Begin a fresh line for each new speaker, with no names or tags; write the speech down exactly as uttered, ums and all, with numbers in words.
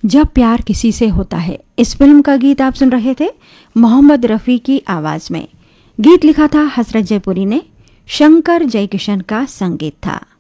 जब प्यार किसी से होता है, इस फिल्म का गीत आप सुन रहे थे मोहम्मद रफ़ी की आवाज में। गीत लिखा था हसरत जयपुरी ने, शंकर जयकिशन का संगीत था।